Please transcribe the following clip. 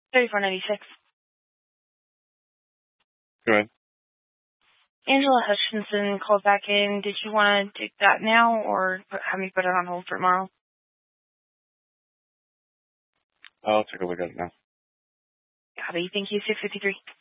3496. Go ahead. Angela Hutchinson called back in. Did you want to take that now or have me put it on hold for tomorrow? I'll take a look at it now. Copy. Thank you, 653.